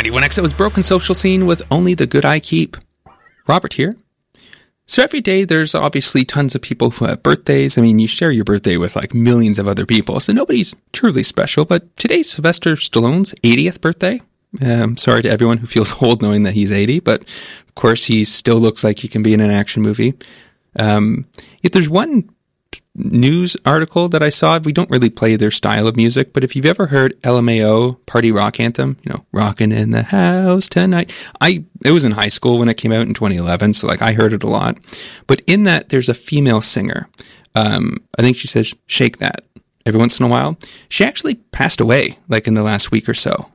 91X, that was Broken Social Scene with Only the Good I Keep. Robert here. So every day there's obviously tons of people who have birthdays. I mean, you share your birthday with like millions of other people, so nobody's truly special. But today's Sylvester Stallone's 80th birthday. Sorry to everyone who feels old knowing that he's 80, but of course he still looks like he can be in an action movie. If there's one news article that I saw, we don't really play their style of music, but if you've ever heard LMAO Party Rock Anthem, you know, Rockin' in the House Tonight. It was in high school when it came out in 2011, so like I heard it a lot. But in that, there's a female singer. I think she says, "Shake That," every once in a while. She actually passed away, like in the last week or so.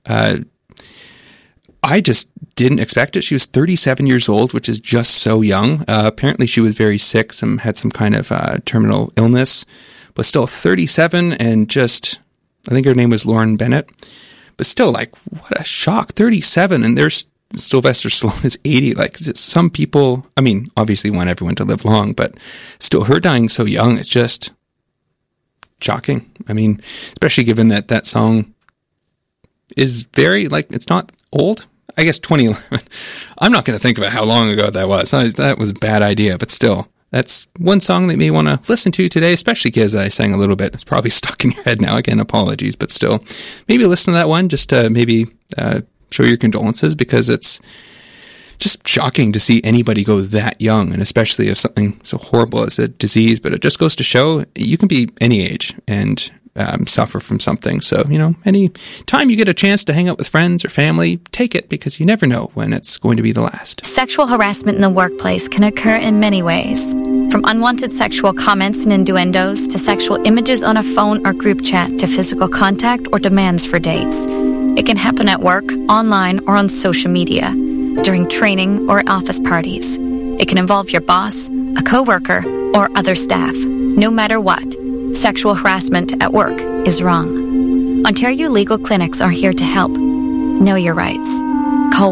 I just didn't expect it. She was 37 years old, which is just so young. Apparently she was very sick, had some kind of terminal illness, but still 37 and just, I think her name was Lauren Bennett. But still, like, what a shock. 37 and there's Sylvester Stallone is 80. Like, some people, I mean, obviously want everyone to live long, but still her dying so young, it's just shocking. I mean, especially given that that song is very, like, it's not old. I guess 2011. I'm not going to think about how long ago that was. That was a bad idea, but still, that's one song that you may want to listen to today, especially because I sang a little bit. It's probably stuck in your head now. Again, apologies, but still, maybe listen to that one just to maybe show your condolences, because it's just shocking to see anybody go that young, and especially if something so horrible as a disease. But it just goes to show you can be any age and suffer from something. So, you know, any time you get a chance to hang out with friends or family, take it, because you never know when it's going to be the last. Sexual harassment in the workplace can occur in many ways. From unwanted sexual comments and innuendos to sexual images on a phone or group chat to physical contact or demands for dates. It can happen at work, online, or on social media, during training or office parties. It can involve your boss, a coworker, or other staff. No matter what, sexual harassment at work is wrong. Ontario Legal Clinics are here to help. Know your rights. Call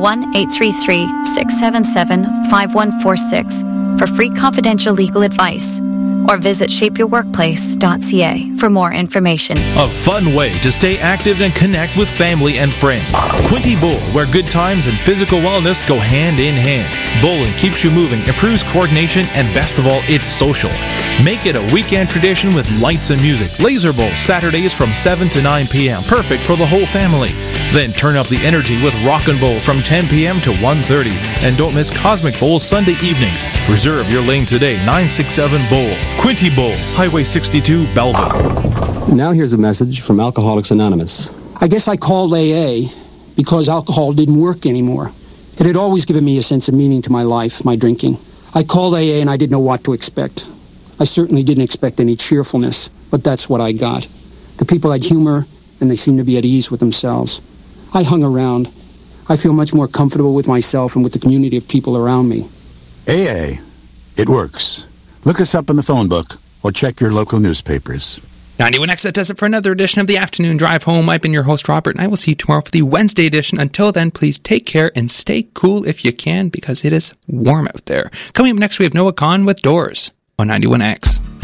1-833-677-5146 for free confidential legal advice, or visit shapeyourworkplace.ca for more information. A fun way to stay active and connect with family and friends. Quinty Bowl, where good times and physical wellness go hand in hand. Bowling keeps you moving, improves coordination, and best of all, it's social. Make it a weekend tradition with lights and music. Laser Bowl, Saturdays from 7 to 9 p.m. Perfect for the whole family. Then turn up the energy with Rockin' Bowl from 10 p.m. to 1:30. And don't miss Cosmic Bowl Sunday evenings. Reserve your lane today, 967 Bowl. Quinty Bowl, Highway 62, Belleville. Now here's a message from Alcoholics Anonymous. I guess I called AA because alcohol didn't work anymore. It had always given me a sense of meaning to my life, my drinking. I called AA and I didn't know what to expect. I certainly didn't expect any cheerfulness, but that's what I got. The people had humor, and they seemed to be at ease with themselves. I hung around. I feel much more comfortable with myself and with the community of people around me. AA. It works. Look us up in the phone book or check your local newspapers. 91X, that does it for another edition of the Afternoon Drive Home. I've been your host, Robert, and I will see you tomorrow for the Wednesday edition. Until then, please take care and stay cool if you can, because it is warm out there. Coming up next, we have Noah Kahn with Doors on 91X.